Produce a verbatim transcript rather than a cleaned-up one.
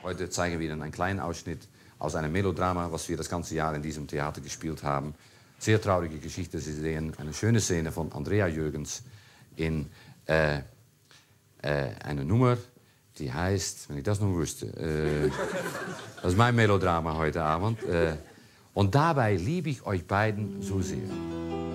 Heute zeigen wir Ihnen einen kleinen Ausschnitt aus einem Melodrama, was wir das ganze Jahr in diesem Theater gespielt haben. Sehr traurige Geschichte. Sie sehen eine schöne Szene von Andrea Jürgens in äh, äh, einer Nummer, die heißt, wenn ich das noch wüsste, äh, das ist mein Melodrama heute Abend. Äh, und dabei liebe ich euch beiden so sehr.